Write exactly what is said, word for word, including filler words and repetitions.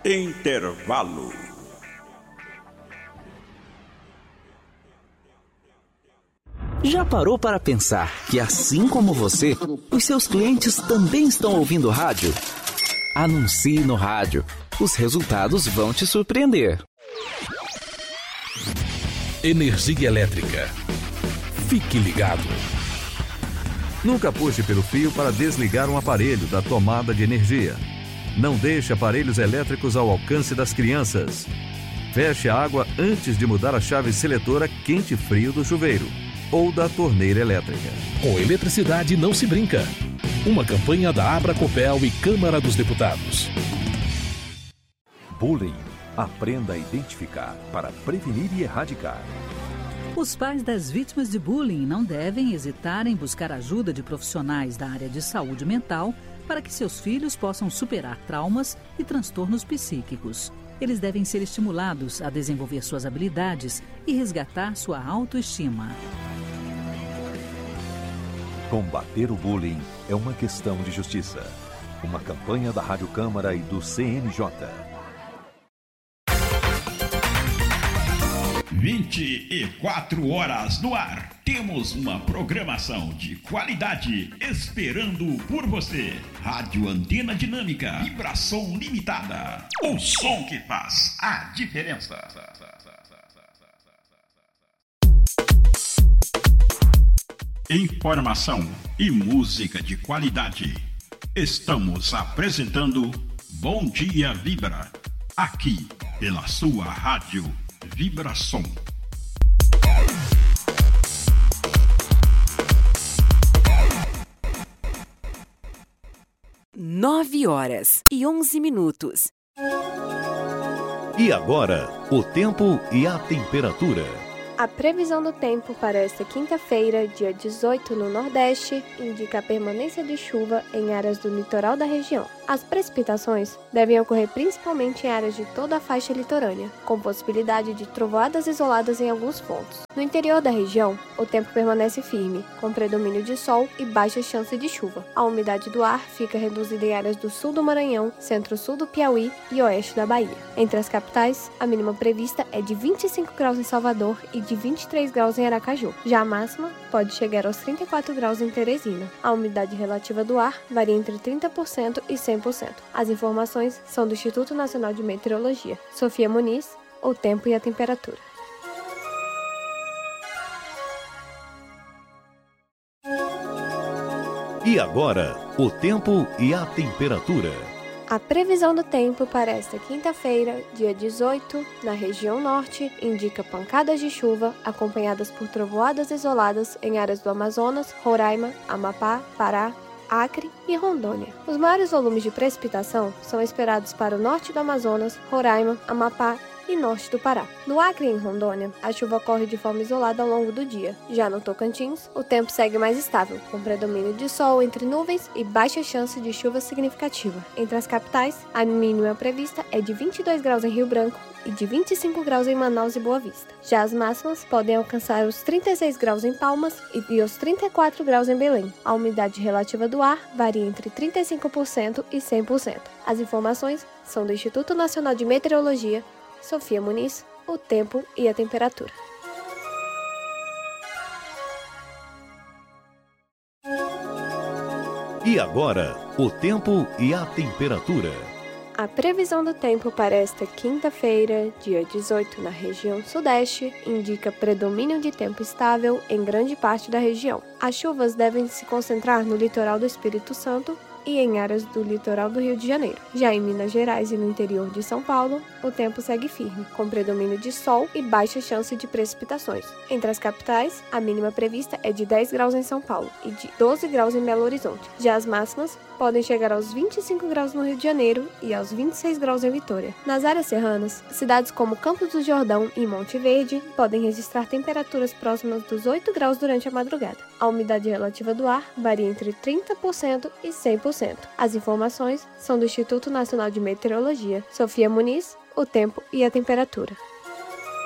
Intervalo. Já parou para pensar que, assim como você, os seus clientes também estão ouvindo rádio? Anuncie no rádio. Os resultados vão te surpreender. Energia elétrica. Fique ligado. Nunca puxe pelo fio para desligar um aparelho da tomada de energia. Não deixe aparelhos elétricos ao alcance das crianças. Feche a água antes de mudar a chave seletora quente-frio do chuveiro ou da torneira elétrica. Com eletricidade não se brinca. Uma campanha da Abracopel e Câmara dos Deputados. Bullying. Aprenda a identificar para prevenir e erradicar. Os pais das vítimas de bullying não devem hesitar em buscar ajuda de profissionais da área de saúde mental para que seus filhos possam superar traumas e transtornos psíquicos. Eles devem ser estimulados a desenvolver suas habilidades e resgatar sua autoestima. Combater o bullying é uma questão de justiça. Uma campanha da Rádio Câmara e do C N J. vinte e quatro horas no ar. Temos uma programação de qualidade esperando por você. Rádio Antena Dinâmica, vibração limitada. O som que faz a diferença. Informação e música de qualidade. Estamos apresentando Bom Dia Vibra, aqui pela sua rádio Vibração. Nove horas e onze minutos. E agora, o tempo e a temperatura. A previsão do tempo para esta quinta-feira, dia dezoito, no Nordeste, indica a permanência de chuva em áreas do litoral da região. As precipitações devem ocorrer principalmente em áreas de toda a faixa litorânea, com possibilidade de trovoadas isoladas em alguns pontos. No interior da região, o tempo permanece firme, com predomínio de sol e baixa chance de chuva. A umidade do ar fica reduzida em áreas do sul do Maranhão, centro-sul do Piauí e oeste da Bahia. Entre as capitais, a mínima prevista é de vinte e cinco graus em Salvador e de vinte e três graus em Aracaju. Já a máxima pode chegar aos trinta e quatro graus em Teresina. A umidade relativa do ar varia entre trinta por cento e cem por cento. As informações são do Instituto Nacional de Meteorologia. Sofia Muniz, o tempo e a temperatura. E agora, o tempo e a temperatura. A previsão do tempo para esta quinta-feira, dia dezoito, na região norte, indica pancadas de chuva acompanhadas por trovoadas isoladas em áreas do Amazonas, Roraima, Amapá, Pará, Acre e Rondônia. Os maiores volumes de precipitação são esperados para o norte do Amazonas, Roraima, Amapá e norte do Pará. No Acre e em Rondônia, a chuva ocorre de forma isolada ao longo do dia. Já no Tocantins, o tempo segue mais estável, com predomínio de sol entre nuvens e baixa chance de chuva significativa. Entre as capitais, a mínima prevista é de vinte e dois graus em Rio Branco e de vinte e cinco graus em Manaus e Boa Vista. Já as máximas podem alcançar os trinta e seis graus em Palmas e os trinta e quatro graus em Belém. A umidade relativa do ar varia entre trinta e cinco por cento e cem por cento. As informações são do Instituto Nacional de Meteorologia. Sofia Muniz, o tempo e a temperatura. E agora, o tempo e a temperatura. A previsão do tempo para esta quinta-feira, dia dezoito, na região sudeste, indica predomínio de tempo estável em grande parte da região. As chuvas devem se concentrar no litoral do Espírito Santo e em áreas do litoral do Rio de Janeiro. Já em Minas Gerais e no interior de São Paulo, o tempo segue firme, com predomínio de sol e baixa chance de precipitações. Entre as capitais, a mínima prevista é de dez graus em São Paulo e de doze graus em Belo Horizonte. Já as máximas podem chegar aos vinte e cinco graus no Rio de Janeiro e aos vinte e seis graus em Vitória. Nas áreas serranas, cidades como Campos do Jordão e Monte Verde podem registrar temperaturas próximas dos oito graus durante a madrugada. A umidade relativa do ar varia entre trinta por cento e cem por cento. As informações são do Instituto Nacional de Meteorologia. Sofia Muniz, o tempo e a temperatura.